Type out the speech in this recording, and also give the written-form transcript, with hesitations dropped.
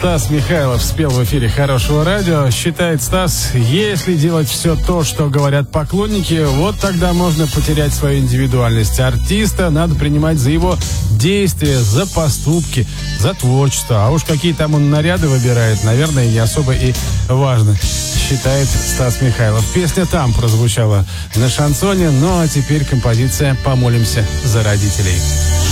Стас Михайлов спел в эфире Хорошего радио. Считает Стас, если делать все то, что говорят поклонники, вот тогда можно потерять свою индивидуальность. Артиста надо принимать за его действия, за поступки, за творчество. А уж какие там он наряды выбирает, наверное, не особо и важно, считает Стас Михайлов. Песня там прозвучала на шансоне, ну а теперь композиция «Помолимся за родителей».